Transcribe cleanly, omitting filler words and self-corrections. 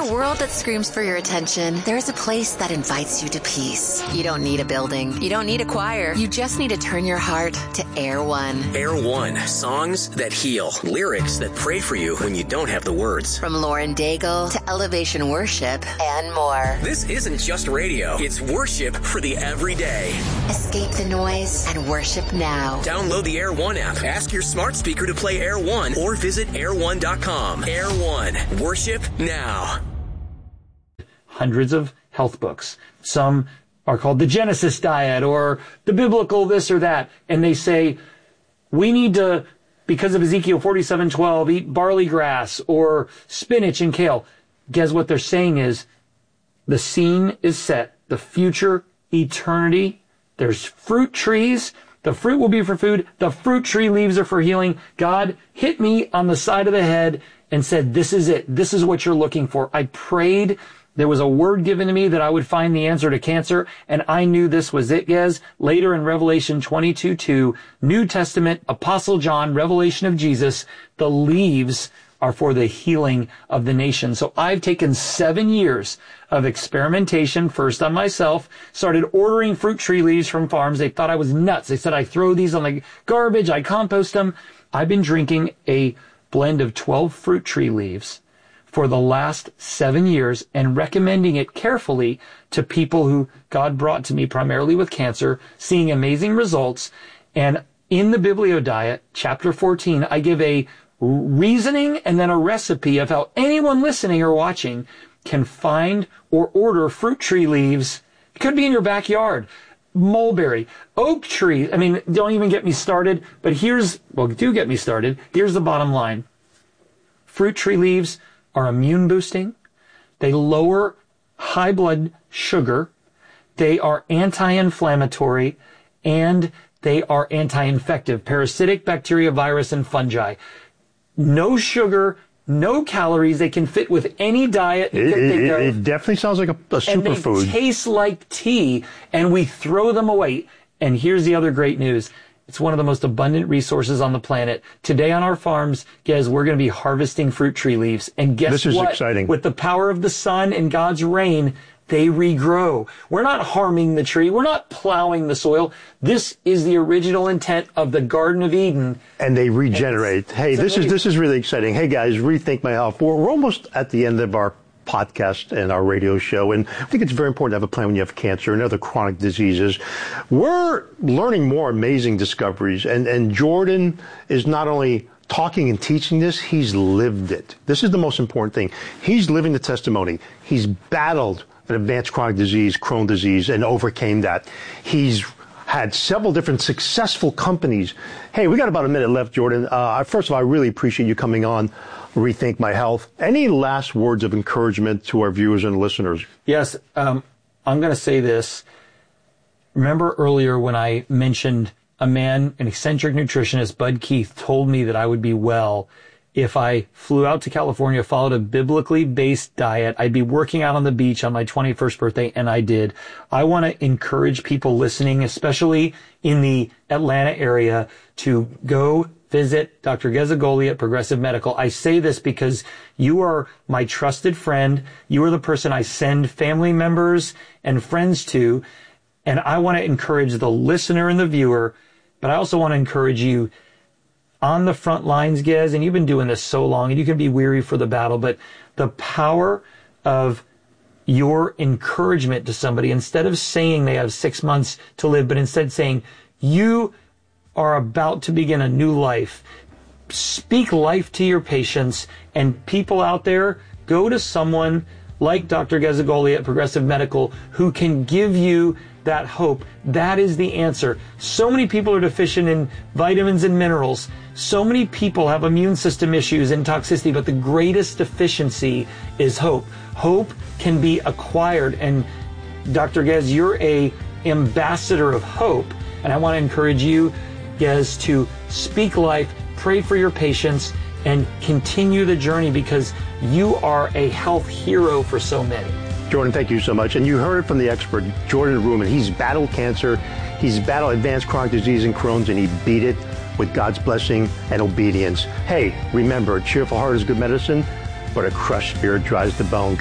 a world that screams for your attention, there's a place that invites you to peace. You don't need a building. You don't need a choir. You just need to turn your heart to Air One. Air One. Songs that heal. Lyrics that pray for you when you don't have the words. From Lauren Daigle to Elevation Worship and more. This isn't just radio. It's worship for the everyday. Escape the noise and worship now. Download the Air One app. Ask your smart speaker to play Air One or visit air1.com. Air One. Worship now. Hundreds of health books. Some are called the Genesis diet or the biblical this or that. And they say, we need to, because of Ezekiel 47:12, eat barley grass or spinach and kale. Guess what they're saying is the scene is set. The future, eternity. There's fruit trees. The fruit will be for food. The fruit tree leaves are for healing. God hit me on the side of the head and said, this is it. This is what you're looking for. I prayed. There was a word given to me that I would find the answer to cancer, and I knew this was it, Gez. Later in Revelation 22:2, New Testament, Apostle John, revelation of Jesus, the leaves are for the healing of the nation. So I've taken 7 years of experimentation, first on myself, started ordering fruit tree leaves from farms. They thought I was nuts. They said I throw these on the garbage, I compost them. I've been drinking a blend of 12 fruit tree leaves for the last 7 years and recommending it carefully to people who God brought to me primarily with cancer, seeing amazing results. And in the Biblio Diet, chapter 14, I give a reasoning and then a recipe of how anyone listening or watching can find or order fruit tree leaves. It could be in your backyard. Mulberry, oak tree. I mean, don't even get me started, but do get me started. Here's the bottom line. Fruit tree leaves are immune boosting. They lower high blood sugar. They are anti-inflammatory, and they are anti-infective, parasitic, bacteria, virus, and fungi. No sugar, no calories. They can fit with any diet. It definitely sounds like a superfood. And they taste like tea, and we throw them away. And here's the other great news. It's one of the most abundant resources on the planet. Today on our farms, guys, we're going to be harvesting fruit tree leaves. And guess what? This is exciting. With the power of the sun and God's rain, they regrow. We're not harming the tree. We're not plowing the soil. This is the original intent of the Garden of Eden. And they regenerate. Hey, this is really exciting. Hey, guys, Rethink My Health. We're almost at the end of our podcast and our radio show, and I think it's very important to have a plan when you have cancer and other chronic diseases. We're learning more amazing discoveries, and Jordan is not only talking and teaching this, he's lived it. This is the most important thing. He's living the testimony. He's battled an advanced chronic disease, Crohn's disease, and overcame that. He's had several different successful companies. Hey, we got about a minute left, Jordan. First of all, I really appreciate you coming on Rethink My Health. Any last words of encouragement to our viewers and listeners? Yes, I'm going to say this. Remember earlier when I mentioned a man, an eccentric nutritionist, Bud Keith, told me that I would be well if I flew out to California, followed a biblically based diet. I'd be working out on the beach on my 21st birthday, and I did. I want to encourage people listening, especially in the Atlanta area, to go visit Dr. Gazzagoli at Progressive Medical. I say this because you are my trusted friend. You are the person I send family members and friends to. And I want to encourage the listener and the viewer, but I also want to encourage you on the front lines, Gez, and you've been doing this so long, and you can be weary for the battle, but the power of your encouragement to somebody, instead of saying they have 6 months to live, but instead saying, you are about to begin a new life. Speak life to your patients, and people out there, go to someone like Dr. Gazzagoli at Progressive Medical who can give you that hope. That is the answer. So many people are deficient in vitamins and minerals. So many people have immune system issues and toxicity, but the greatest deficiency is hope. Hope can be acquired, and Dr. Gez, you're a ambassador of hope, and I want to encourage you, Gez, to speak life, pray for your patients, and continue the journey, because you are a health hero for so many. Jordan, thank you so much. And you heard from the expert, Jordan Ruman. He's battled cancer, he's battled advanced chronic disease and Crohn's, and he beat it with God's blessing and obedience. Hey, remember, a cheerful heart is good medicine, but a crushed spirit dries the bone.